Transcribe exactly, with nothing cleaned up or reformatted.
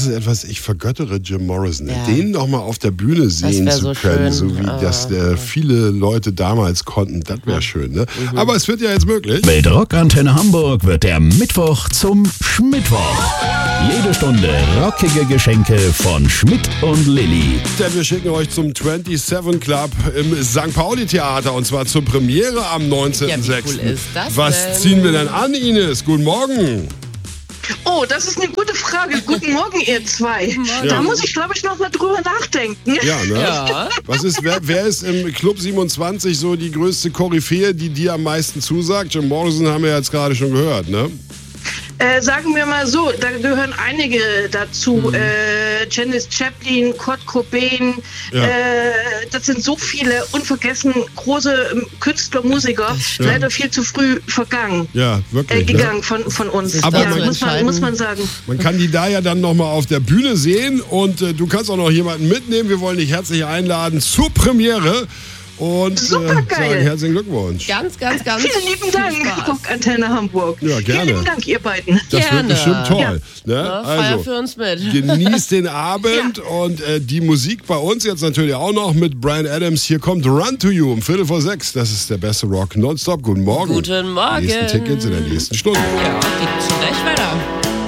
das ist etwas, ich vergöttere Jim Morrison. Ja. Den noch mal auf der Bühne sehen zu so können, schön. so wie ah, das äh, viele Leute damals konnten, das wäre schön. Ne? Mhm. Aber es wird ja jetzt möglich. Mit Rockantenne Hamburg wird der Mittwoch zum Schmittwoch. Jede Stunde rockige Geschenke von Schmidt und Lilly. Denn wir schicken euch zum siebenundzwanzig Club im Sankt Pauli Theater und zwar zur Premiere am neunzehnten sechsten Ja, wie cool ist das Was denn? ziehen wir denn an, Ines? Guten Morgen. Oh, das ist eine gute Frage. Guten Morgen, ihr zwei. Da muss ich, glaube ich, noch mal drüber nachdenken. Ja, ne? Ja. Was ist, wer, wer ist im Club siebenundzwanzig so die größte Koryphäe, die dir am meisten zusagt? Jim Morrison haben wir jetzt gerade schon gehört, ne? Äh, sagen wir mal so, da gehören einige dazu. Mhm. Äh, Janis Joplin, Kurt Cobain. Ja. Äh, das sind so viele unvergessen große ähm, Künstler, Musiker. Leider viel zu früh vergangen. Ja, wirklich. Äh, gegangen Ne? von, von uns. Aber ja, man- muss, man, muss man sagen. Man kann die da ja dann nochmal auf der Bühne sehen und äh, du kannst auch noch jemanden mitnehmen. Wir wollen dich herzlich einladen zur Premiere und äh, Supergeil. sagen herzlichen Glückwunsch. Ganz, ganz, ganz Vielen lieben Dank, viel Spaß. Rockantenne Hamburg. Ja, gerne. Vielen lieben Dank, ihr beiden. Das wird Gerne. bestimmt toll. Ja. Ne? Ja, feier Also, für uns mit. genießt den Abend und äh, die Musik bei uns jetzt natürlich auch noch mit Bryan Adams. Hier kommt Run to You um Viertel vor sechs. Das ist der beste Rock nonstop. Guten Morgen. Guten Morgen. Die nächsten Tickets in der nächsten Stunde. Ja, geht schon gleich weiter.